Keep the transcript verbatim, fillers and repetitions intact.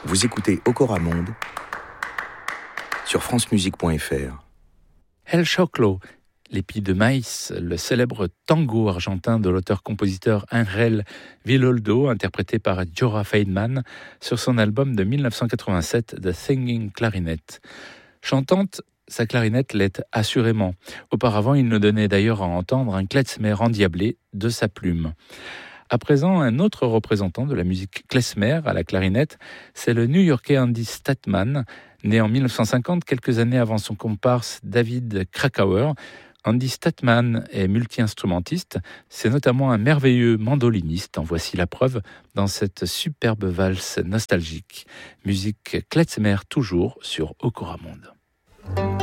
Vous écoutez Okora Monde sur francemusique point f r. El Choclo, l'épi de maïs, le célèbre tango argentin de l'auteur-compositeur Ángel Villoldo, interprété par Jorah Feidman sur son album de dix-neuf cent quatre-vingt-sept, The Singing Clarinet. Chantante, sa clarinette l'est assurément. Auparavant, il nous donnait d'ailleurs à entendre un klezmer endiablé de sa plume. À présent, un autre représentant de la musique klezmer à la clarinette, c'est le New-Yorkais Andy Statman, né en dix-neuf cent cinquante, quelques années avant son comparse David Krakauer. Andy Statman est multi-instrumentiste, c'est notamment un merveilleux mandoliniste, en voici la preuve dans cette superbe valse nostalgique. Musique klezmer toujours sur Okora Monde.